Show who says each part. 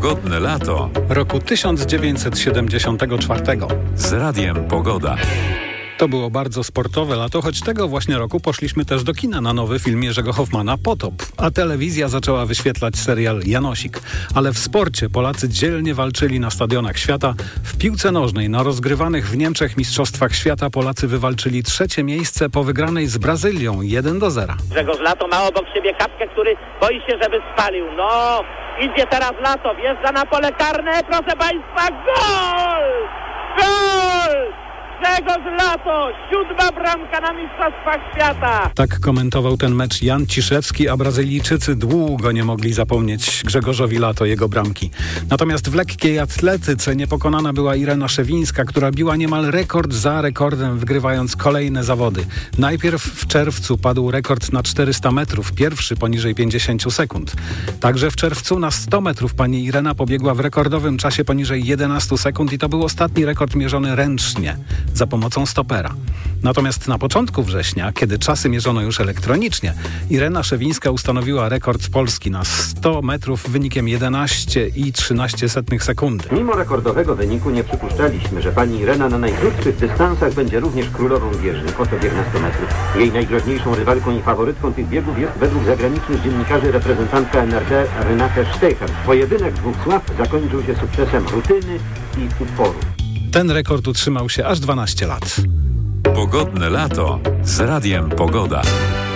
Speaker 1: Pogodne lato
Speaker 2: roku 1974.
Speaker 1: z Radiem Pogoda.
Speaker 2: To było bardzo sportowe lato, choć tego właśnie roku poszliśmy też do kina na nowy film Jerzego Hoffmana Potop, a telewizja zaczęła wyświetlać serial Janosik. Ale w sporcie Polacy dzielnie walczyli na stadionach świata. W piłce nożnej na rozgrywanych w Niemczech Mistrzostwach Świata Polacy wywalczyli 3. miejsce po wygranej z Brazylią 1-0.
Speaker 3: Grzegorz Lato ma obok siebie kapkę, który boi się, żeby spalił. No, idzie teraz Lato, wjeżdża na pole karne, proszę Państwa, gol! Gol! Grzegorz Lato, 7. bramka na Mistrzostwach Świata.
Speaker 2: Tak komentował ten mecz Jan Ciszewski, a Brazylijczycy długo nie mogli zapomnieć Grzegorzowi Lato jego bramki. Natomiast w lekkiej atletyce niepokonana była Irena Szewińska, która biła niemal rekord za rekordem, wygrywając kolejne zawody. Najpierw w czerwcu padł rekord na 400 metrów, pierwszy poniżej 50 sekund. Także w czerwcu na 100 metrów pani Irena pobiegła w rekordowym czasie poniżej 11 sekund i to był ostatni rekord mierzony ręcznie, za pomocą stopera. Natomiast na początku września, kiedy czasy mierzono już elektronicznie, Irena Szewińska ustanowiła rekord Polski na 100 metrów wynikiem 11,13 sekundy.
Speaker 4: Mimo rekordowego wyniku nie przypuszczaliśmy, że pani Irena na najkrótszych dystansach będzie również królową bieżni, po to bieg na 100 metrów. Jej najgroźniejszą rywalką i faworytką tych biegów jest według zagranicznych dziennikarzy reprezentantka NRD Renate Steicher. Pojedynek dwóch sław zakończył się sukcesem rutyny i uporu.
Speaker 2: Ten rekord utrzymał się aż 12 lat.
Speaker 1: Pogodne lato z Radiem Pogoda.